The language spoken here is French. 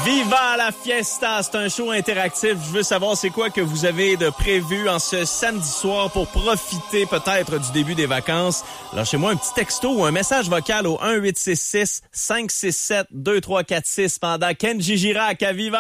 Viva la fiesta, c'est un show interactif. Je veux savoir c'est quoi que vous avez de prévu en ce samedi soir pour profiter peut-être du début des vacances. Lâchez-moi un petit texto ou un message vocal au 1-866-567-2346 pendant Kenji Girac à Viva.